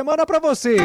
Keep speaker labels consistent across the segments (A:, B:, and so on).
A: semana pra você.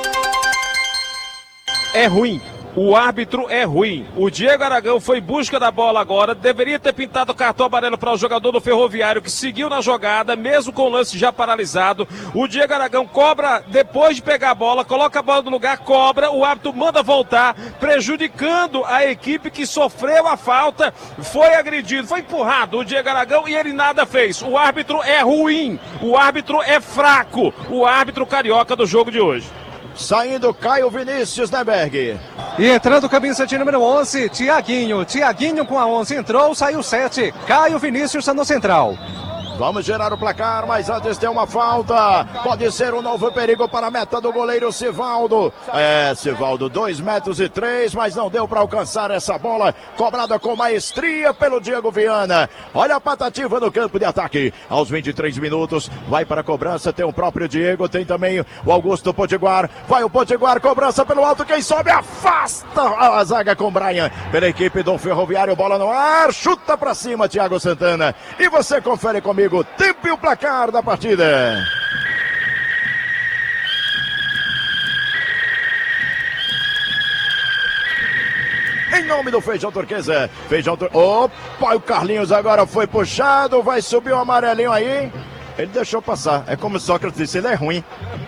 B: É ruim. O árbitro é ruim. O Diego Aragão foi em busca da bola agora. Deveria ter pintado o cartão amarelo para o jogador do Ferroviário, que seguiu na jogada, mesmo com o lance já paralisado. O Diego Aragão cobra depois de pegar a bola, coloca a bola no lugar, cobra. O árbitro manda voltar, prejudicando a equipe que sofreu a falta. Foi agredido, foi empurrado o Diego Aragão e ele nada fez. O árbitro é ruim. O árbitro é fraco. O árbitro carioca do jogo de hoje.
C: Saindo Caio Vinícius, né, Berg?
A: E entrando camisa de número 11, Tiaguinho. Tiaguinho com a 11 entrou, saiu 7. Caio Vinícius no central.
C: Vamos gerar o placar, mas antes tem uma falta. Pode ser um novo perigo para a meta do goleiro Sivaldo. Sivaldo, 2,3 metros, mas não deu para alcançar essa bola. Cobrada com maestria pelo Diego Viana. Olha a patativa no campo de ataque. Aos 23 minutos, vai para a cobrança. Tem o próprio Diego, tem também o Augusto Potiguar. Vai o Potiguar, cobrança pelo alto. Quem sobe afasta a zaga com Brian. Pela equipe do Ferroviário, bola no ar. Chuta para cima, Thiago Santana. E você confere comigo. Tempo e o placar da partida. Em nome do Feijão Turquesa. Opa, o Carlinhos agora foi puxado. Vai subir o amarelinho aí. Ele deixou passar. É como o Sócrates disse, ele é ruim.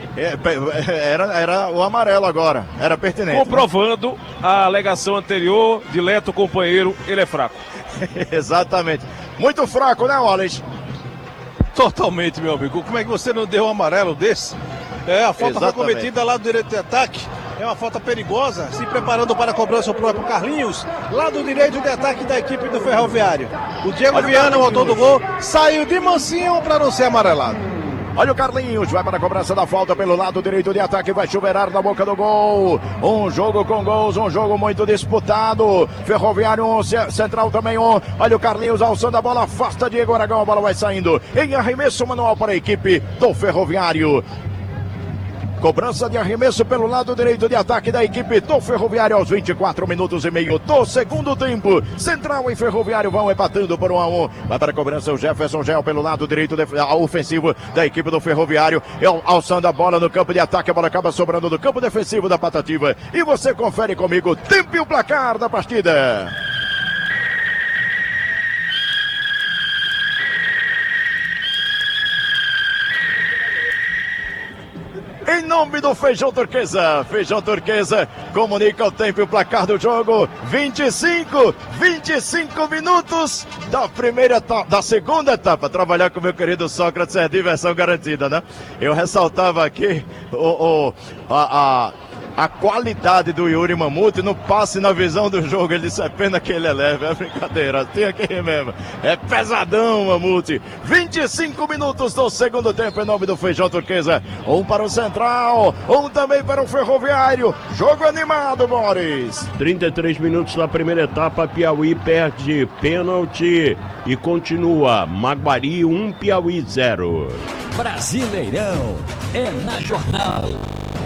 C: Era o amarelo agora. Era pertinente.
B: Comprovando a alegação anterior, dileto companheiro, ele é fraco.
C: Exatamente. Muito fraco, né, Wallace?
D: Totalmente, meu amigo. Como é que você não deu um amarelo desse? A falta foi cometida lá do direito de ataque. É uma falta perigosa, se preparando para a cobrança o próprio Carlinhos, lá do direito de ataque da equipe do Ferroviário. O Diego Viana, o autor do gol, saiu de mansinho para não ser amarelado.
C: Olha o Carlinhos, vai para a cobrança da falta pelo lado direito de ataque, vai chuveirar na boca do gol. Um jogo com gols, um jogo muito disputado. Ferroviário 1, Central também 1. Olha o Carlinhos alçando a bola, afasta Diego Aragão, a bola vai saindo em arremesso manual para a equipe do Ferroviário. Cobrança de arremesso pelo lado direito de ataque da equipe do Ferroviário aos 24 minutos e meio do segundo tempo. Central e Ferroviário vão empatando por 1-1. Vai para a cobrança o Jefferson Gel pelo lado direito ofensivo da equipe do Ferroviário. Alçando a bola no campo de ataque, a bola acaba sobrando do campo defensivo da Patativa. E você confere comigo, tempo e o placar da partida. Em nome do Feijão Turquesa. Feijão Turquesa comunica o tempo e o placar do jogo. 25 minutos da segunda etapa. Trabalhar com o meu querido Sócrates é diversão garantida, né? Eu ressaltava aqui a qualidade do Yuri Mamute no passe, na visão do jogo. Ele disse, é pena que ele é leve, é brincadeira, tem aqui mesmo, é pesadão, Mamute. 25 minutos do segundo tempo em nome do Feijão Turquesa. Um para o Central, um também para o Ferroviário. Jogo animado, Boris.
E: 33 minutos da primeira etapa, Piauí perde pênalti e continua. Maguari 1, Piauí 0.
F: Brasileirão é na Jornal.